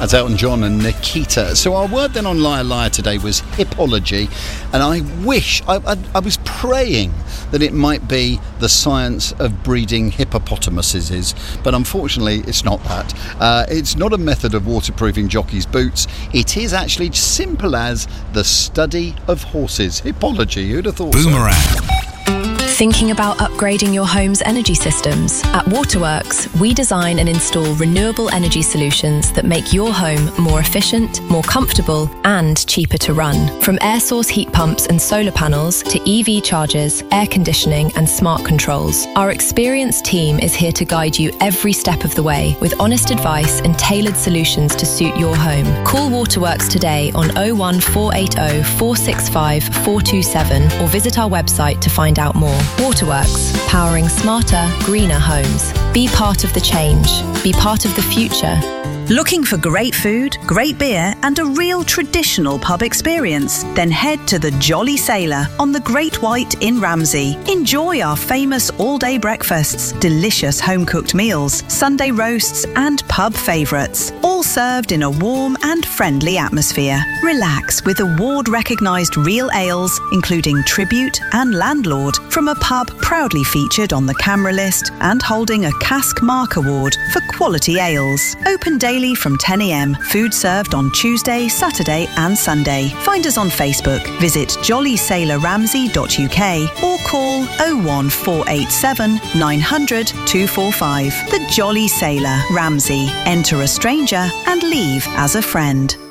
That's Elton John and Nikita. So our word then on Liar Liar today was hippology, and I was praying that it might be the science of breeding hippopotamuses, but unfortunately it's not that. It's not a method of waterproofing jockeys' boots. It is actually simple as the study of horses. Hippology, who'd have thought? Boomerang. Thinking about upgrading your home's energy systems? At Waterworks, we design and install renewable energy solutions that make your home more efficient, more comfortable, and cheaper to run. From air source heat pumps and solar panels to EV chargers, air conditioning, and smart controls, our experienced team is here to guide you every step of the way with honest advice and tailored solutions to suit your home. Call Waterworks today on 01480 465 427 or visit our website to find out more. Waterworks, powering smarter, greener homes. Be part of the change. Be part of the future. Looking for great food, great beer, and a real traditional pub experience? Then head to the Jolly Sailor on the Great White in Ramsey. Enjoy our famous all-day breakfasts, delicious home-cooked meals, Sunday roasts, and pub favourites, all served in a warm and friendly atmosphere. Relax with award-recognised real ales, including Tribute and Landlord, from a pub proudly featured on the Camera List and holding a Cask Mark Award for quality ales. Open daily from 10 a.m. Food served on Tuesday, Saturday and Sunday. Find us on Facebook. Visit jollysailorramsey.uk or call 01487 900 245. The Jolly Sailor, Ramsey. Enter a stranger and leave as a friend.